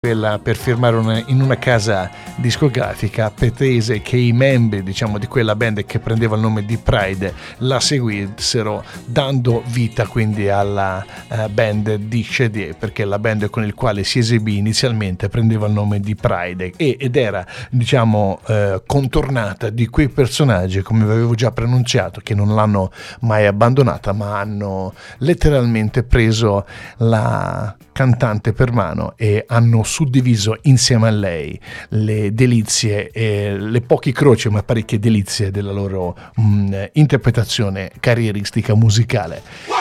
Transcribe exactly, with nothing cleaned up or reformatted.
quella per firmare una, in una casa discografica, pretese che i membri, diciamo, di quella band che prendeva il nome di Pride la seguissero, dando vita quindi alla uh, band di Shady, perché la band con il quale si esibì inizialmente prendeva il nome di Pride e, ed era, diciamo, uh, contornata di quei personaggi, come vi avevo già pronunciato, che non l'hanno mai abbandonata, ma hanno letteralmente preso la cantante per mano e hanno suddiviso insieme a lei le delizie e le poche croci ma parecchie delizie della loro mh, interpretazione carrieristica musicale.